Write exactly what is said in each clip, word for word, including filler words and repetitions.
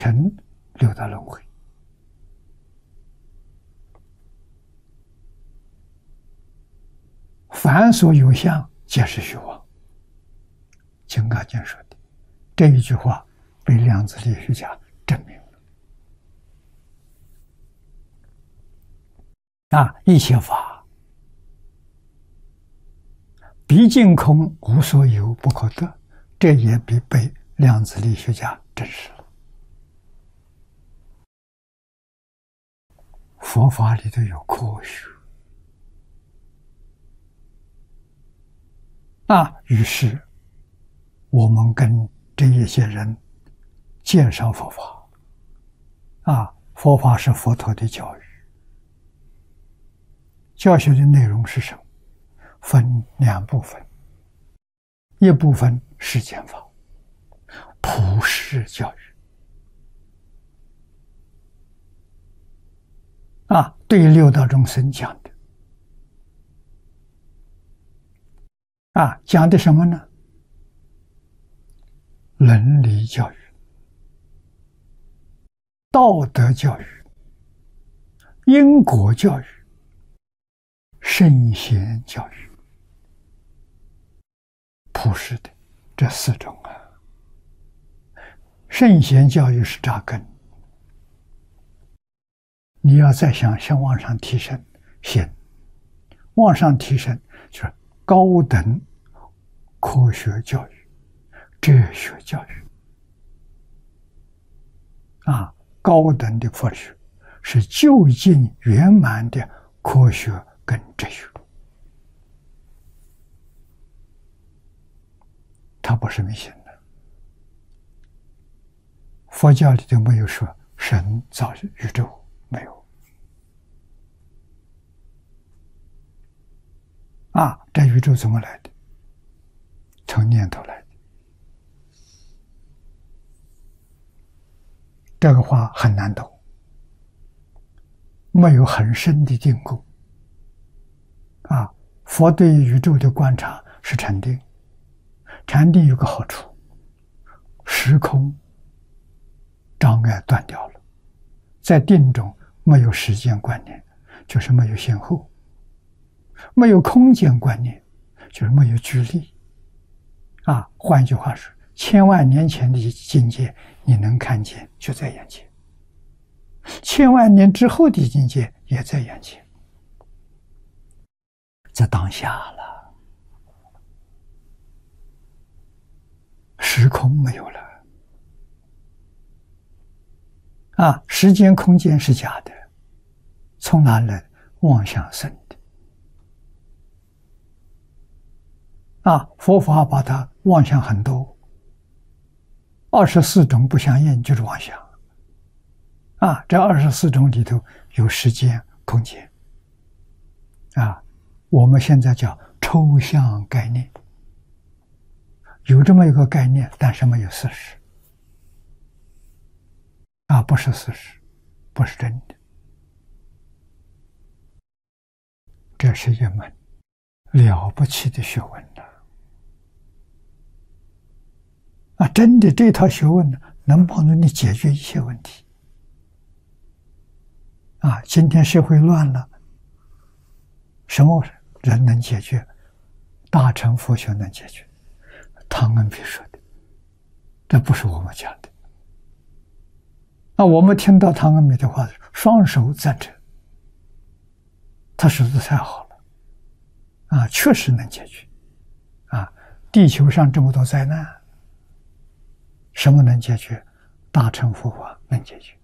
成六道轮回。凡所有相，皆是虚妄。金刚经说的这一句话，被量子力学家证明了。啊，一切法毕竟空，无所有，不可得，这也被被量子力学家证实了。佛法里头有科学啊，于是我们跟这一些人介绍佛法啊，佛法是佛陀的教育，教学的内容是什么？分两部分，一部分世间法，普世教育啊，对六道众生讲的啊，讲的什么呢？伦理教育、道德教育、因果教育、圣贤教育，普世的这四种啊。圣贤教育是扎根，你要再想想往上提升，先往上提升，就是高等科学教育、哲学教育啊，高等的佛学是究竟圆满的科学跟哲学，它不是迷信的。佛教里头没有说神造宇宙，没有啊，这宇宙怎么来的？从念头来的。这个话很难懂，没有很深的定构啊。佛对宇宙的观察是禅定，禅定有个好处，时空障碍断掉了，在定中没有时间观念，就是没有先后；没有空间观念，就是没有距离啊。换句话说，千万年前的境界你能看见，就在眼前；千万年之后的境界也在眼前，在当下了，时空没有了啊！时间空间是假的，从哪来？妄想生的啊！佛法把它妄想很多，二十四种不相应就是妄想啊！这二十四种里头有时间、空间啊，我们现在叫抽象概念，有这么一个概念，但是没有事实啊，不是事实，不是真的。这是一门了不起的学问了啊！真的，这套学问呢，能帮助你解决一切问题啊！今天社会乱了，什么人能解决？大乘佛学能解决。汤恩比说的，这不是我们讲的。那我们听到汤恩比的话，双手赞成。他说的太好了啊，确实能解决啊！地球上这么多灾难，什么能解决？大乘佛法能解决。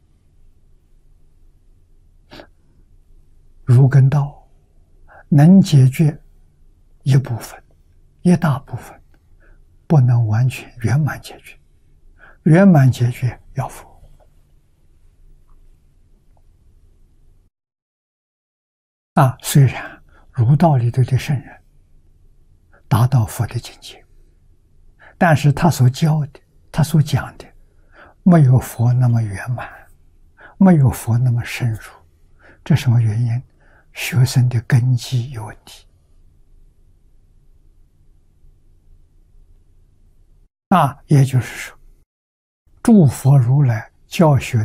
儒跟道能解决一部分，一大部分，不能完全圆满解决。圆满解决要佛啊！虽然儒道里头的圣人达到佛的境界，但是他所教的，他所讲的，没有佛那么圆满，没有佛那么深入。这什么原因？学生的根基有问题啊！也就是说，诸佛如来教学